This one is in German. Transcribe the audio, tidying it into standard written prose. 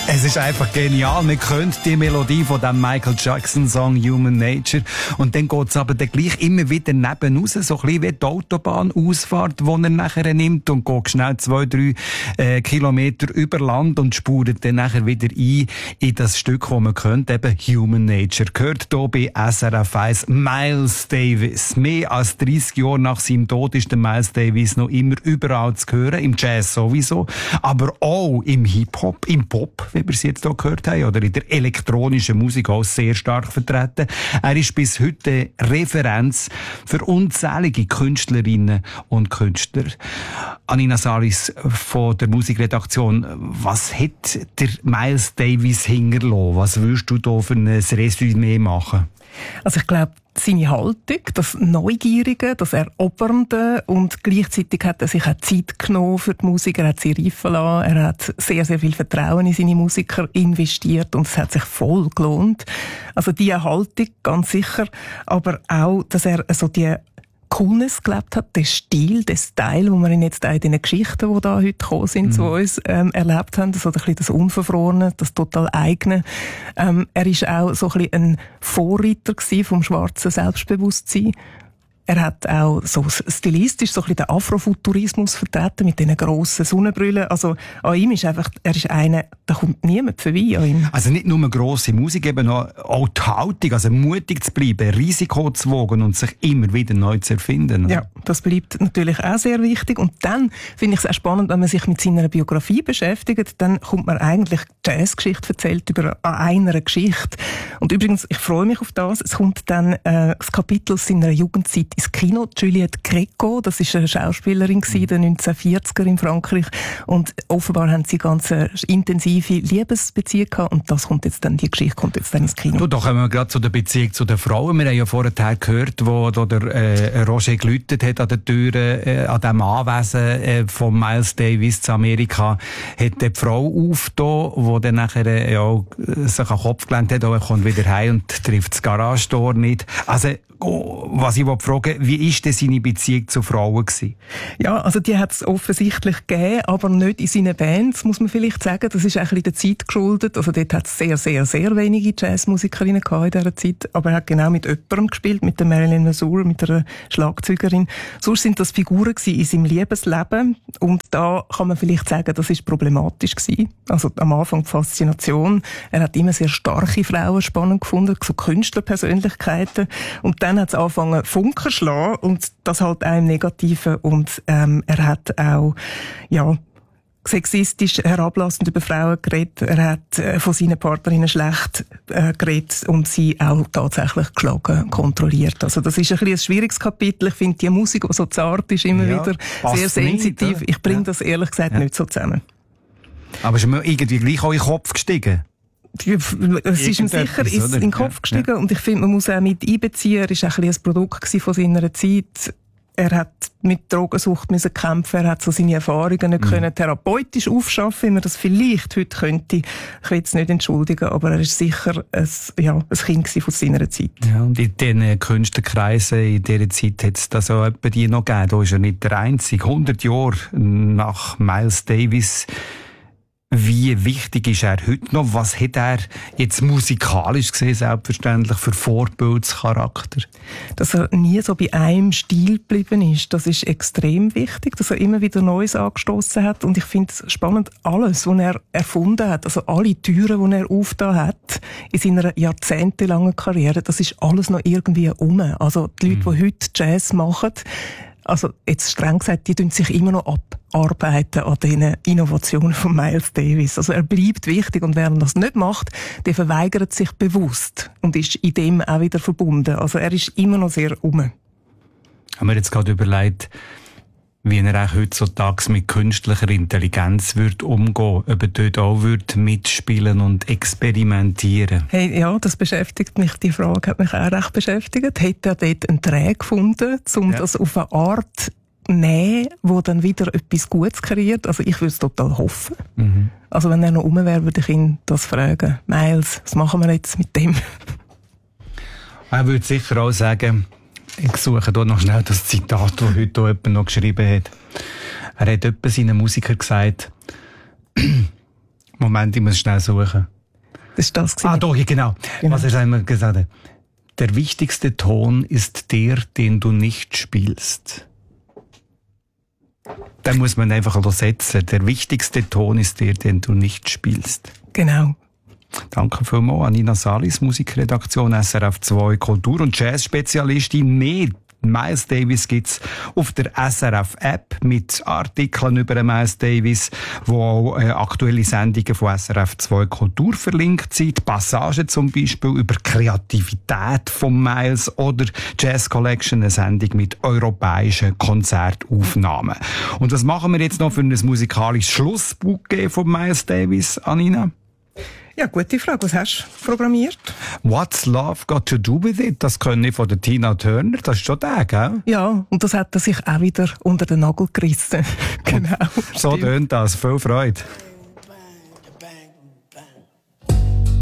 Es ist einfach genial. Wir können die Melodie von dem Michael Jackson Song Human Nature. Und dann geht's aber dann gleich immer wieder neben raus, so ein bisschen wie die Autobahnausfahrt, die er nachher nimmt und geht schnell 2-3 Kilometer über Land und spurt dann nachher wieder ein in das Stück, das man kennt, eben Human Nature. Gehört hier bei SRF 1 Miles Davis. Mehr als 30 Jahre nach seinem Tod ist der Miles Davis noch immer überall zu hören, im Jazz sowieso, aber auch im Hip-Hop, im Pop, wie wir es jetzt hier gehört haben, oder in der elektronischen Musik auch sehr stark vertreten. Er ist bis heute Referenz für unzählige Künstlerinnen und Künstler. Anina Saris von der Musikredaktion, was hat der Miles Davis hinterlassen? Was würdest du da für ein Resümee machen? Also ich glaube, seine Haltung, das Neugierige, das Erobernde und gleichzeitig hat er sich auch Zeit genommen für die Musik, er hat sie reifen lassen, er hat sehr, sehr viel Vertrauen in seine Musiker investiert und es hat sich voll gelohnt. Also diese Haltung, ganz sicher, aber auch, dass er so die Coolness gelebt hat, den Stil, den Style, den wir jetzt auch in den Geschichten, die da heute gekommen sind, zu uns, erlebt haben, so ein bisschen das Unverfrorene, das total eigene. Er ist auch so ein bisschen ein Vorreiter gewesen vom schwarzen Selbstbewusstsein. Er hat auch so stilistisch so ein bisschen den Afrofuturismus vertreten mit diesen grossen Sonnenbrillen. Also an ihm ist einfach, er ist einer, da kommt niemand vorbei an ihm. Also nicht nur grosse Musik, eben auch die Haltung, also mutig zu bleiben, Risiko zu wagen und sich immer wieder neu zu erfinden. Ja, das bleibt natürlich auch sehr wichtig. Und dann finde ich es auch spannend, wenn man sich mit seiner Biografie beschäftigt, dann kommt man eigentlich Jazzgeschichte erzählt über einer Geschichte. Und übrigens, ich freue mich auf das, es kommt dann das Kapitel aus seiner Jugendzeit ins Kino. Juliette Gréco, das ist eine Schauspielerin in den 1940er in Frankreich und offenbar haben sie ganz intensive Liebesbeziehung gehabt und das kommt jetzt dann, die Geschichte kommt jetzt dann ins Kino. Da kommen wir gerade zu der Beziehung zu den Frauen. Wir haben ja vorher gehört, wo der Roger geläutet hat an der Tür, an dem Anwesen von Miles Davis zu Amerika, hat die Frau aufgetan, die dann nachher sich an den Kopf gelenkt hat, er kommt wieder heim und trifft das Garagentor nicht. Also, was ich fragen, wie ist denn seine Beziehung zu Frauen gewesen? Ja, also die hat es offensichtlich gegeben, aber nicht in seinen Bands, muss man vielleicht sagen. Das ist ein bisschen der Zeit geschuldet. Also dort hat es sehr, sehr, sehr wenige Jazzmusikerinnen gehabt in dieser Zeit. Aber er hat genau mit jemandem gespielt, mit der Marilyn Mazur, mit einer Schlagzeugerin. Sonst sind das Figuren gewesen in seinem Liebesleben. Und da kann man vielleicht sagen, das ist problematisch gewesen. Also am Anfang die Faszination. Er hat immer sehr starke Frauen spannend gefunden, so Künstlerpersönlichkeiten. Und dann hat es angefangen Funken schlagen und das halt auch im Negativen und er hat auch sexistisch herablassend über Frauen geredet, er hat von seinen Partnerinnen schlecht geredet und sie auch tatsächlich geschlagen, kontrolliert. Also das ist ein bisschen ein schwieriges Kapitel. Ich finde die Musik, die so zart ist, immer wieder sehr sensitiv. Ich bringe das ehrlich gesagt nicht so zusammen. Aber ist mir irgendwie gleich auch in den Kopf gestiegen? Es ist ihm sicher in den Kopf gestiegen und ich finde, man muss auch mit einbeziehen. Er war auch ein Produkt von seiner Zeit. Er hat mit Drogensucht müssen kämpfen, er hat so seine Erfahrungen nicht können therapeutisch aufschaffen, wie man das vielleicht heute könnte. Ich will es nicht entschuldigen, aber er ist sicher ein Kind von seiner Zeit. Ja, und in diesen Künstlerkreisen in dieser Zeit hat es da so etwa die noch gegeben. Da ist er nicht der Einzige. 100 Jahre nach Miles Davis. Wie wichtig ist er heute noch? Was hat er jetzt musikalisch gesehen, selbstverständlich, für Vorbildscharakter? Dass er nie so bei einem Stil geblieben ist, das ist extrem wichtig, dass er immer wieder Neues angestoßen hat. Und ich finde es spannend, alles, was er erfunden hat, also alle Türen, die er aufgetan hat in seiner jahrzehntelangen Karriere, das ist alles noch irgendwie um. Also die Leute, die heute Jazz machen, also jetzt streng gesagt, die tun sich immer noch abarbeiten an diesen Innovationen von Miles Davis. Also er bleibt wichtig und wer das nicht macht, der verweigert sich bewusst und ist in dem auch wieder verbunden. Also er ist immer noch sehr Haben wir jetzt gerade überlegt, wie er auch heutzutage mit künstlicher Intelligenz wird umgehen, ob er dort auch wird mitspielen und experimentieren. Hey, ja, das beschäftigt mich, die Frage hat mich auch recht beschäftigt. Hätte er dort einen Dreh gefunden, um das auf eine Art nehmen, wo dann wieder etwas Gutes kreiert? Also ich würde es total hoffen. Also wenn er noch rum wäre, würde ich ihn das fragen. Miles, was machen wir jetzt mit dem? Er würde sicher auch sagen, ich suche hier noch schnell das Zitat, das heute jemand noch geschrieben hat. Er hat etwa seinen Musikern gesagt, Moment, ich muss schnell suchen. Das ist das gewesen. Ah, doch, genau. Was er einmal gesagt hat. Der wichtigste Ton ist der, den du nicht spielst. Den muss man einfach setzen. Der wichtigste Ton ist der, den du nicht spielst. Genau. Danke vielmals an Nina Salis, Musikredaktion SRF 2, Kultur- und Jazz-Spezialistin. Mehr Miles Davis gibt's auf der SRF-App mit Artikeln über Miles Davis, wo auch aktuelle Sendungen von SRF 2 Kultur verlinkt sind. Passagen zum Beispiel über Kreativität von Miles oder Jazz Collection, eine Sendung mit europäischen Konzertaufnahmen. Und was machen wir jetzt noch für ein musikalisches Schlussbouquet von Miles Davis, Anina? Ja, gute Frage. Was hast du programmiert? What's Love Got to Do With It? Das können ich von der Tina Turner. Das ist schon der, gell? Ja, und das hat er sich auch wieder unter den Nagel gerissen. Genau. So tönt das. Viel Freude.